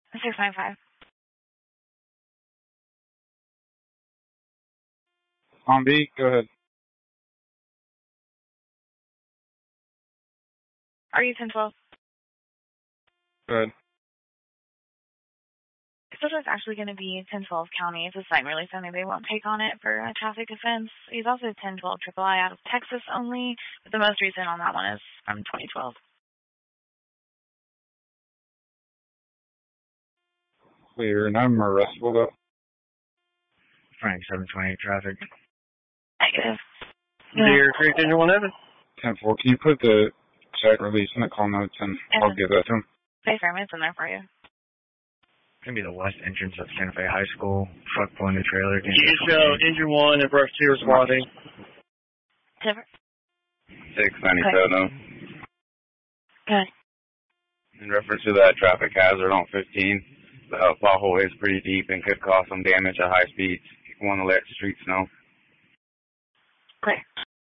695. On B, go ahead. Are you 1012? Go ahead. So it's actually going to be 1012 County. It's a site really something they won't take on it for a traffic offense. He's also 1012 III out of Texas only, but the most recent on that one is from 2012. Clear, and I'm arrestable though. Frank 728 traffic. Negative. Deer Creek Engine 111. 10-4, can you put the check release in the call notes and I'll give that to him? Safe it's in there for you. It's going to be the west entrance of Santa Fe High School. Truck pulling the trailer. You show Engine 1 and Brush 2 responding. 697. Good. In reference to that traffic hazard on 15, the pothole is pretty deep and could cause some damage at high speeds. You want to let the streets know. Clear.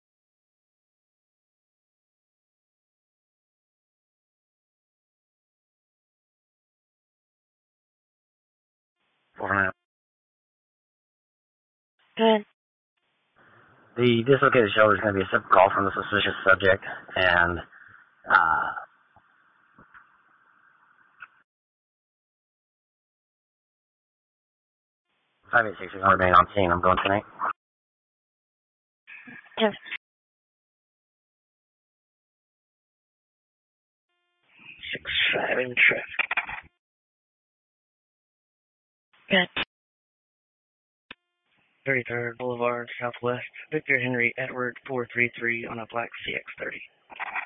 Good. The dislocated shoulder is going to be a separate call from the suspicious subject, and 586 is going to remain on scene. I'm going tonight. Yes. 6-5 in traffic. Good. 33rd Boulevard, Southwest. Victor Henry Edward 433 on a black CX-30.